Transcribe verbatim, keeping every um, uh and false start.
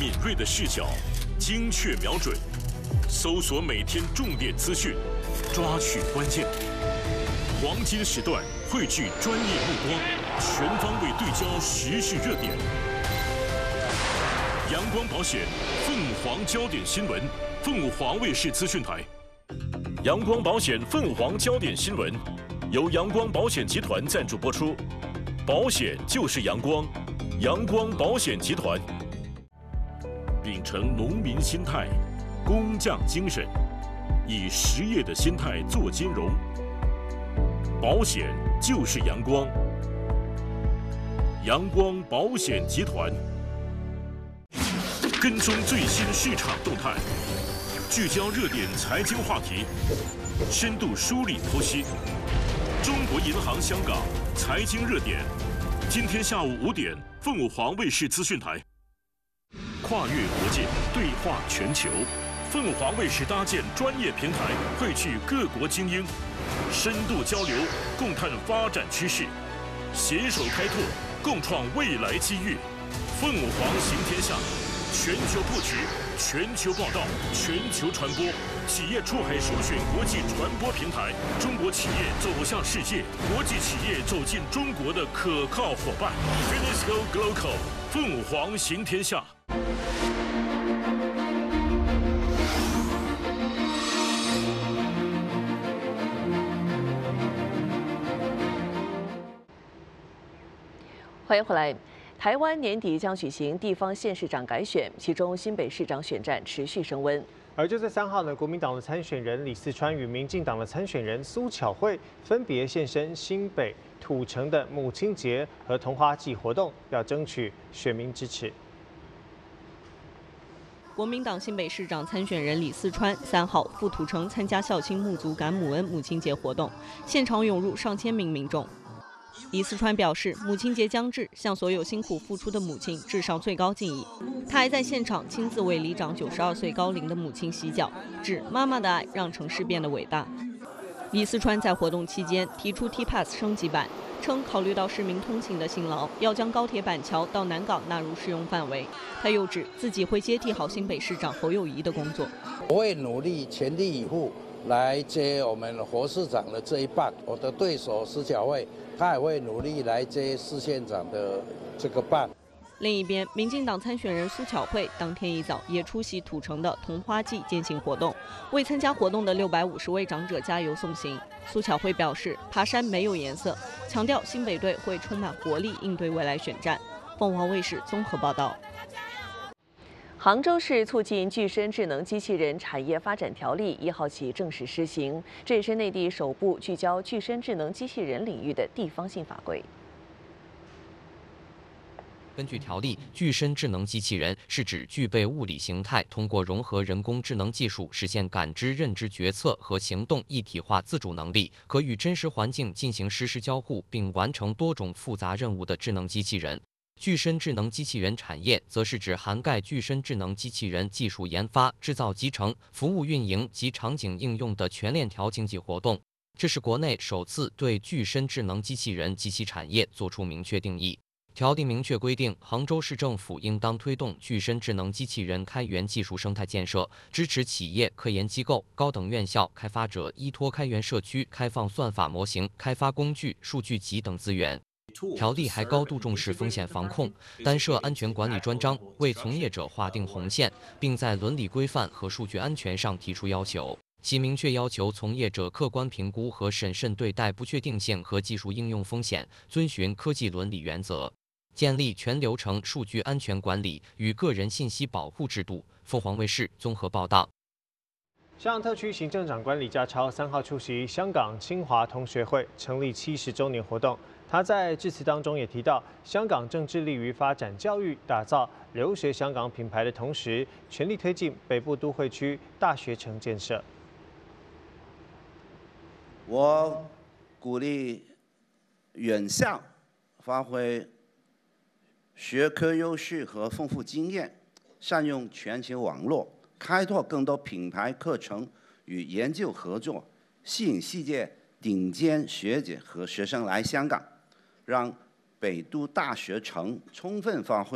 敏锐的视角，精确瞄准，搜索每天重点资讯，抓取关键。黄金时段汇聚专业目光，全方位对焦时事热点。阳光保险凤凰焦点新闻，凤凰卫视资讯台。阳光保险凤凰焦点新闻由阳光保险集团赞助播出，保险就是阳光，阳光保险集团。秉承农民心态，工匠精神，以实业的心态做金融。保险就是阳光，阳光保险集团。跟踪最新市场动态，聚焦热点财经话题，深度梳理剖析。中国银行香港财经热点，今天下午五点，凤凰卫视资讯台。跨越国界，对话全球，凤凰卫视搭建专业平台，汇聚各国精英，深度交流，共探发展趋势，携手开拓，共创未来机遇。凤凰行天下。全球布局，全球报道，全球传播，企业出海首选国际传播平台，中国企业走向世界，国际企业走进中国的可靠伙伴。Finisco Global， 凤凰行天下。 欢迎回来。台湾年底将举行地方县市长改选，其中新北市长选战持续升温。 而就在三号呢，国民党的参选人李四川与民进党的参选人苏巧慧分别现身新北土城的母亲节和同花季活动，要争取选民支持。 国民党新北市长参选人李四川三号赴土城参加孝亲沐足感母恩母亲节活动，现场涌入上千名民众。李四川表示，母亲节将至，向所有辛苦付出的母亲致上最高敬意。他还在现场亲自为里长九十二岁高龄的母亲洗脚，指妈妈的爱让城市变得伟大。李四川在活动期间提出 T-Pass 升级版，称考虑到市民通勤的辛劳，要将高铁板桥到南港纳入适用范围。他又指自己会接替好新北市长侯友宜的工作， 我会努力全力以赴来接我们侯市长的这一棒。我的对手施巧慧，他也会努力来接市县长的这个棒。 另一边，民进党参选人苏巧慧当天一早也出席土城的同花季践行活动，为参加活动的六百五十位长者加油送行。苏巧慧表示，爬山没有颜色，强调新北队会充满活力应对未来选战。凤凰卫视综合报道。 杭州市促进具身智能机器人产业发展条例一号起正式施行，这也是内地首部聚焦具身智能机器人领域的地方性法规。 根据条例，具身智能机器人是指具备物理形态，通过融合人工智能技术实现感知、认知、决策和行动一体化自主能力，可与真实环境进行实时交互，并完成多种复杂任务的智能机器人。具身智能机器人产业则是指涵盖具身智能机器人技术研发、制造集成、服务运营及场景应用的全链条经济活动。这是国内首次对具身智能机器人及其产业作出明确定义。条例明确规定，杭州市政府应当推动具身智能机器人开源技术生态建设，支持企业、科研机构、高等院校、开发者依托开源社区开放算法模型、开发工具、数据集等资源。条例还高度重视风险防控，单设安全管理专章，为从业者划定红线，并在伦理规范和数据安全上提出要求。其明确要求从业者客观评估和审慎对待不确定性和技术应用风险，遵循科技伦理原则。建立全流程数据安全管理与个人信息保护制度。凤凰卫视综合报道。 香港特区行政长官李家超三号出席香港清华同学会成立七十周年活动。他在致辞当中也提到，香港正致力于发展教育，打造留学香港品牌的同时，全力推进北部都会区大学城建设。 我鼓励院校发挥学科优势和丰富经验，善用全球网络，开拓更多品牌课程与研究合作，吸引世界顶尖学者和学生来香港，让北都大学城充分发挥